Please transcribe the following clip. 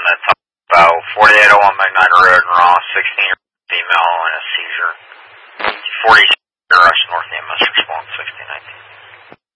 that talk about 4801 McKnight Road in Ross, 16 female and a seizure. 40 rush North EMS response 1619.